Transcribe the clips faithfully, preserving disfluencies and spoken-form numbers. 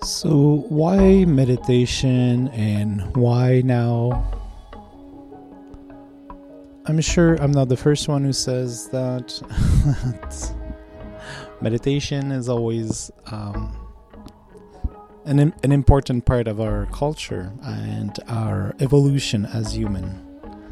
So, why meditation and why now? I'm sure I'm not the first one who says that. Meditation is always um, an, an important part of our culture and our evolution as human.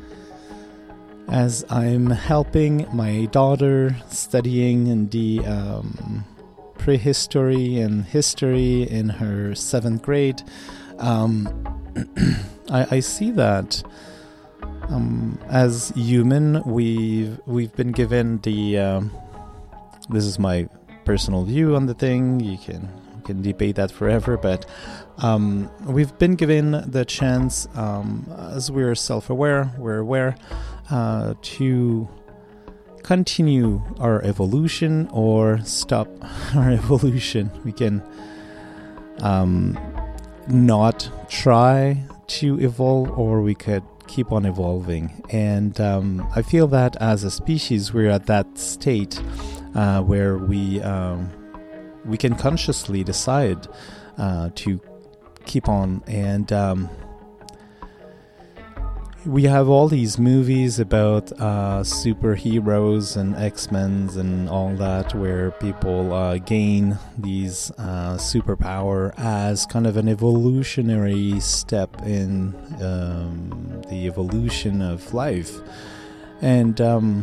As I'm helping my daughter studying in the um, prehistory and history in her seventh grade, um, I, I see that um, as human, we've we've been given the. Um, this is my personal view on the thing. You can you can debate that forever, but um, we've been given the chance, um, as we're self-aware, we're aware, uh, to continue our evolution or stop our evolution. We can um, not try to evolve, or we could keep on evolving. And um, I feel that as a species, we're at that state uh, where we um, we can consciously decide uh, to keep on. And um, we have all these movies about uh, superheroes and X-Men and all that, where people uh, gain these uh, superpower as kind of an evolutionary step in um, the evolution of life. And um,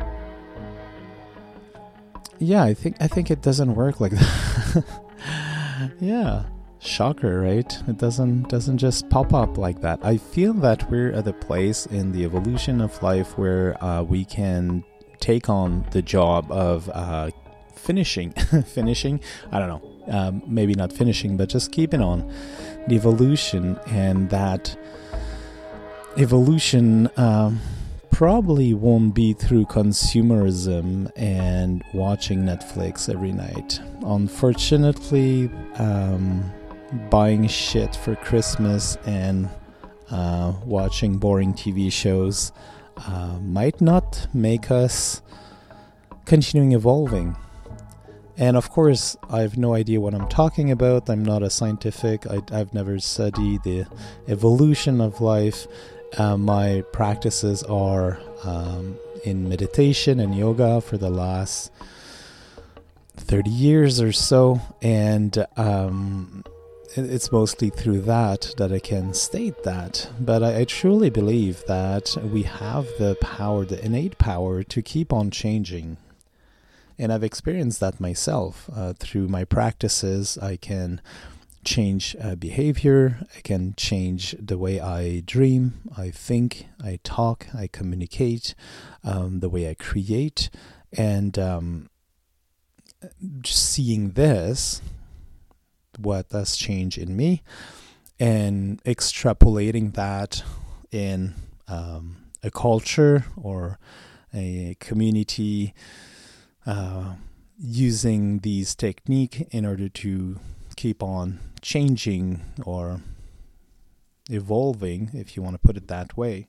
yeah, I think I think it doesn't work like that. Yeah. Shocker, right? It doesn't doesn't just pop up like that. I feel that we're at a place in the evolution of life where uh, we can take on the job of uh, finishing, finishing. I don't know, um, maybe not finishing, but just keeping on the evolution, and that evolution um, probably won't be through consumerism and watching Netflix every night. Unfortunately, um, buying shit for Christmas and uh, watching boring T V shows uh, might not make us continuing evolving. And of course, I have no idea what I'm talking about. I'm not a scientific. I, I've never studied the evolution of life. Uh, my practices are um, in meditation and yoga for the last thirty years or so, and um, it's mostly through that that I can state that. But I, I truly believe that we have the power, the innate power, to keep on changing. And I've experienced that myself. Uh, through my practices, I can change uh, behavior. I can change the way I dream, I think, I talk, I communicate, um, the way I create. And um, just seeing this, what does change in me, and extrapolating that in um, a culture or a community, uh, using these techniques in order to keep on changing or evolving, if you want to put it that way.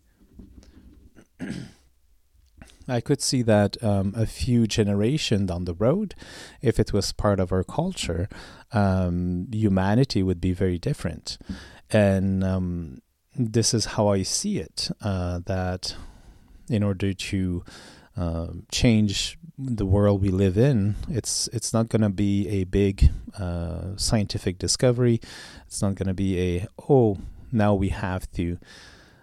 I could see that um, a few generations down the road, if it was part of our culture, um, humanity would be very different. And um, this is how I see it, uh, that in order to uh, change the world we live in, it's it's not going to be a big uh, scientific discovery. It's not going to be a, oh, now we have to